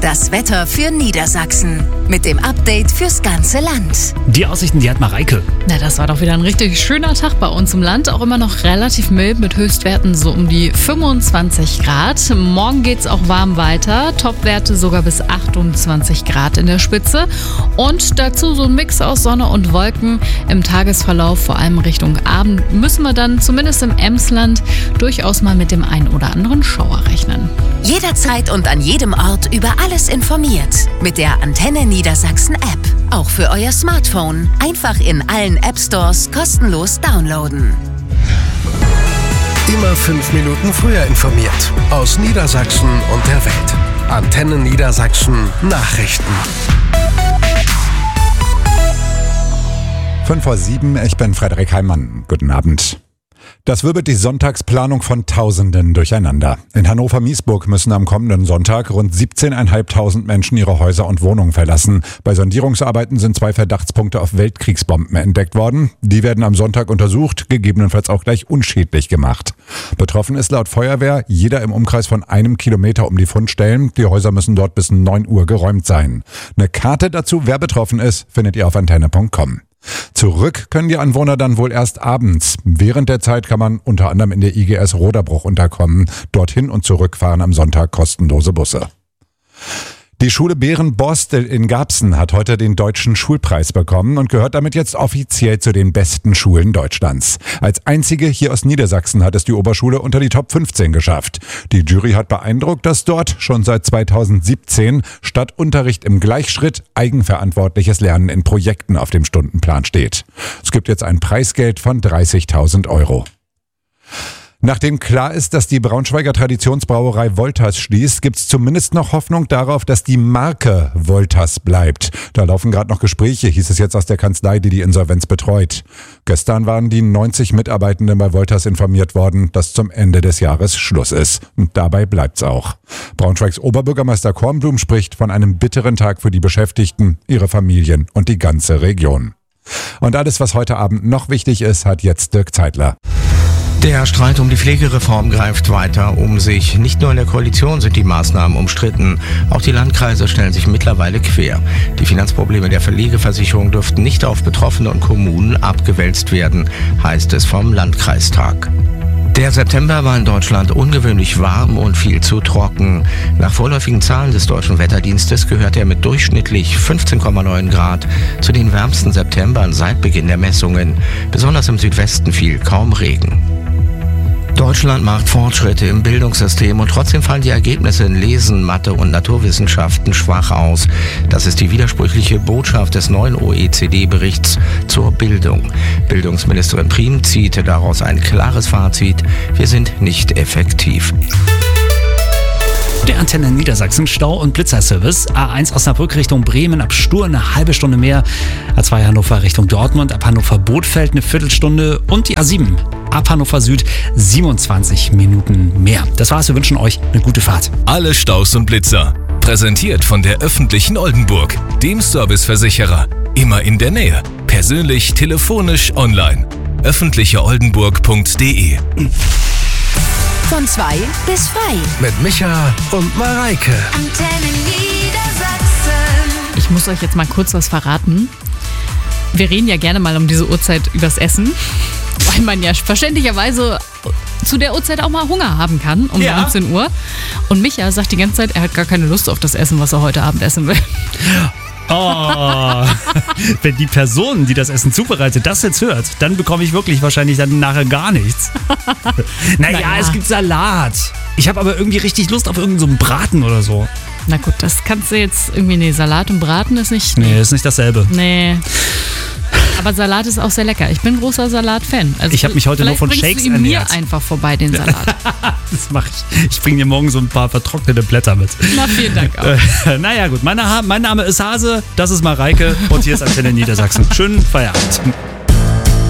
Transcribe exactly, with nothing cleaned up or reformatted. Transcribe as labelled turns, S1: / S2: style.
S1: Das Wetter für Niedersachsen mit dem Update fürs ganze Land.
S2: Die Aussichten, die hat Mareike.
S3: Na, das war doch wieder ein richtig schöner Tag bei uns im Land. Auch immer noch relativ mild mit Höchstwerten so um die fünfundzwanzig Grad. Morgen geht's auch warm weiter. Topwerte sogar bis achtundzwanzig Grad in der Spitze. Und dazu so ein Mix aus Sonne und Wolken. Im Tagesverlauf, vor allem Richtung Abend, müssen wir dann zumindest im Emsland durchaus mal mit dem einen oder anderen Schauer rechnen.
S1: Jederzeit und an jedem Ort über alles informiert. Mit der Antenne Niedersachsen App. Auch für euer Smartphone. Einfach in allen App Stores kostenlos downloaden.
S4: Immer fünf Minuten früher informiert. Aus Niedersachsen und der Welt. Antenne Niedersachsen Nachrichten.
S5: Fünf vor sieben, ich bin Frederik Heimann. Guten Abend. Das wirbelt die Sonntagsplanung von Tausenden durcheinander. In Hannover-Miesburg müssen am kommenden Sonntag rund siebzehntausendfünfhundert Menschen ihre Häuser und Wohnungen verlassen. Bei Sondierungsarbeiten sind zwei Verdachtspunkte auf Weltkriegsbomben entdeckt worden. Die werden am Sonntag untersucht, gegebenenfalls auch gleich unschädlich gemacht. Betroffen ist laut Feuerwehr jeder im Umkreis von einem Kilometer um die Fundstellen. Die Häuser müssen dort bis neun Uhr geräumt sein. Eine Karte dazu, wer betroffen ist, findet ihr auf antenne punkt com. Zurück können die Anwohner dann wohl erst abends. Während der Zeit kann man unter anderem in der I G S Roderbruch unterkommen. Dorthin und zurück fahren am Sonntag kostenlose Busse. Die Schule Behren-Borstel in Garbsen hat heute den Deutschen Schulpreis bekommen und gehört damit jetzt offiziell zu den besten Schulen Deutschlands. Als einzige hier aus Niedersachsen hat es die Oberschule unter die Top fünfzehn geschafft. Die Jury hat beeindruckt, dass dort schon seit zweitausendsiebzehn statt Unterricht im Gleichschritt eigenverantwortliches Lernen in Projekten auf dem Stundenplan steht. Es gibt jetzt ein Preisgeld von dreißigtausend Euro. Nachdem klar ist, dass die Braunschweiger Traditionsbrauerei Wolters schließt, gibt es zumindest noch Hoffnung darauf, dass die Marke Wolters bleibt. Da laufen gerade noch Gespräche, hieß es jetzt aus der Kanzlei, die die Insolvenz betreut. Gestern waren die neunzig Mitarbeitenden bei Wolters informiert worden, dass zum Ende des Jahres Schluss ist. Und dabei bleibt's auch. Braunschweigs Oberbürgermeister Kornblum spricht von einem bitteren Tag für die Beschäftigten, ihre Familien und die ganze Region. Und alles, was heute Abend noch wichtig ist, hat jetzt Dirk Zeitler.
S6: Der Streit um die Pflegereform greift weiter um sich. Nicht nur in der Koalition sind die Maßnahmen umstritten. Auch die Landkreise stellen sich mittlerweile quer. Die Finanzprobleme der Pflegeversicherung dürften nicht auf Betroffene und Kommunen abgewälzt werden, heißt es vom Landkreistag. Der September war in Deutschland ungewöhnlich warm und viel zu trocken. Nach vorläufigen Zahlen des Deutschen Wetterdienstes gehört er mit durchschnittlich fünfzehn Komma neun Grad zu den wärmsten Septembern seit Beginn der Messungen. Besonders im Südwesten fiel kaum Regen. Deutschland macht Fortschritte im Bildungssystem und trotzdem fallen die Ergebnisse in Lesen, Mathe und Naturwissenschaften schwach aus. Das ist die widersprüchliche Botschaft des neuen O E C D-Berichts zur Bildung. Bildungsministerin Prien zieht daraus ein klares Fazit: Wir sind nicht effektiv.
S2: Der Antenne Niedersachsen Stau- und Blitzerservice. A eins Osnabrück Richtung Bremen ab Stur eine halbe Stunde mehr. A zwei Hannover Richtung Dortmund ab Hannover-Bothfeld eine Viertelstunde. Und die A sieben ab Hannover Süd siebenundzwanzig Minuten mehr. Das war's, wir wünschen euch eine gute Fahrt.
S7: Alle Staus und Blitzer. Präsentiert von der öffentlichen Oldenburg, dem Serviceversicherer. Immer in der Nähe. Persönlich, telefonisch, online. öffentliche oldenburg punkt de.
S1: Von zwei bis frei.
S4: Mit Micha und Mareike.
S1: Antenne Niedersachsen.
S3: Ich muss euch jetzt mal kurz was verraten. Wir reden ja gerne mal um diese Uhrzeit übers Essen, weil man ja verständlicherweise zu der Uhrzeit auch mal Hunger haben kann, um
S2: Ja.
S3: neunzehn Uhr. Und Micha sagt die ganze Zeit, er hat gar keine Lust auf das Essen, was er heute Abend essen will.
S2: Oh, wenn die Person, die das Essen zubereitet, das jetzt hört, dann bekomme ich wirklich wahrscheinlich dann nachher gar nichts. Naja,
S3: Naja.
S2: es gibt Salat. Ich habe aber irgendwie richtig Lust auf irgendeinen so einen Braten oder so.
S3: Na gut, das kannst du jetzt irgendwie, nee, Salat und Braten ist nicht...
S2: Nee, ist nicht dasselbe.
S3: Nee. Aber Salat ist auch sehr lecker. Ich bin großer Salat-Fan. Also
S2: Ich habe mich heute nur von
S3: vielleicht
S2: Shakes
S3: bringst du ihn mir
S2: ernährt.
S3: einfach vorbei, den Salat.
S2: Das mache ich. Ich bringe dir morgen so ein paar vertrocknete Blätter mit.
S3: Na, vielen Dank auch.
S2: Äh, naja gut, mein, mein Name ist Hase, das ist Mareike und hier ist Antenne Niedersachsen. Schönen Feierabend.